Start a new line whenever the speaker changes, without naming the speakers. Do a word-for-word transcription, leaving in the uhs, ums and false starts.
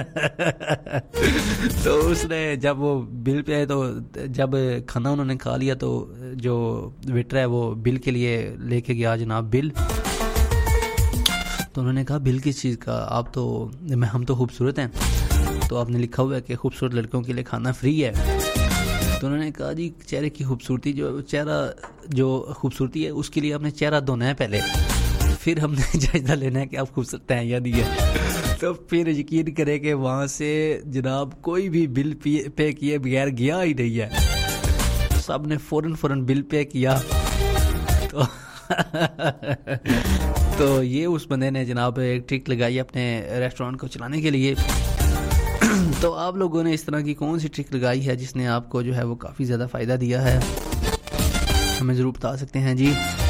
तो उसने जब वो बिल पे तो जब खाना उन्होंने खा लिया तो जो वेटर है वो बिल के लिए लेके गया जनाब बिल। तो उन्होंने कहा बिल किस चीज़ का, आप तो मैं हम तो खूबसूरत हैं, तो आपने लिखा हुआ है कि खूबसूरत लड़कियों के लिए खाना फ्री है। तो उन्होंने कहा जी चेहरे की खूबसूरती जो चेहरा जो खूबसूरती है उसके लिए आपने चेहरा धोना है पहले, फिर हमने जायजा लेना है कि आप खूबसूरत हैं या नहीं है। तो फिर यकीन करें कि वहाँ से जनाब कोई भी बिल पे किए बगैर गया ही नहीं है, सब ने फ़ौरन फ़ौरन बिल पे किया। तो तो ये उस बंदे ने जनाब एक ट्रिक लगाई अपने रेस्टोरेंट को चलाने के लिए। तो आप लोगों ने इस तरह की कौन सी ट्रिक लगाई है जिसने आपको जो है वो काफ़ी ज़्यादा फ़ायदा दिया है, हमें ज़रूर बता सकते हैं जी।